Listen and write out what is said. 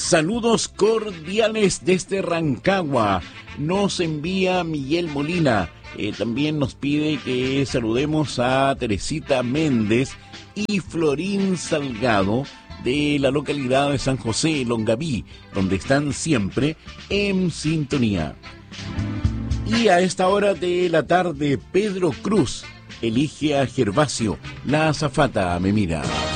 Saludos cordiales desde Rancagua. Nos envía Miguel Molina. También nos pide que saludemos a Teresita Méndez y Florín Salgado de la localidad de San José, Longaví, donde están siempre en sintonía. Y a esta hora de la tarde, Pedro Cruz elige a Gervasio. La azafata me mira.